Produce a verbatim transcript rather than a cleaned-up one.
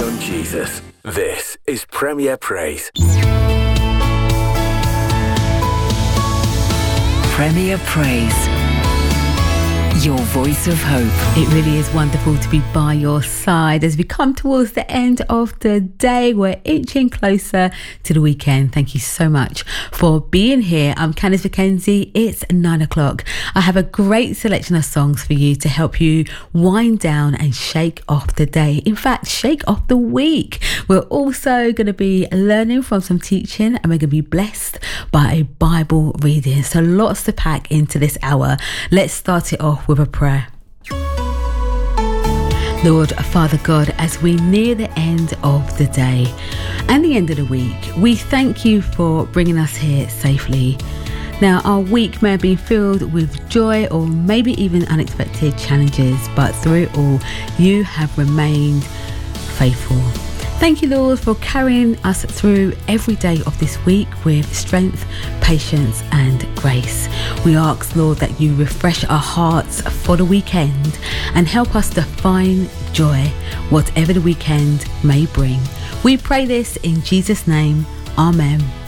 on Jesus. This is Premier Praise. Premier Praise. Your voice of hope. It really is wonderful to be by your side as we come towards the end of the day. We're inching closer to the weekend. Thank you so much for being here. I'm Candice McKenzie. It's nine o'clock. I have a great selection of songs for you to help you wind down and shake off the day. In fact, shake off the week. We're also going to be learning from some teaching and we're going to be blessed by a Bible reading. So lots to pack into this hour. Let's start it off with a prayer. Lord, Father God, as we near the end of the day and the end of the week, we thank you for bringing us here safely. Now, our week may have been filled with joy or maybe even unexpected challenges, but through it all, you have remained faithful. Thank you, Lord, for carrying us through every day of this week with strength, patience and grace. We ask, Lord, that you refresh our hearts for the weekend and help us to find joy, whatever the weekend may bring. We pray this in Jesus' name. Amen.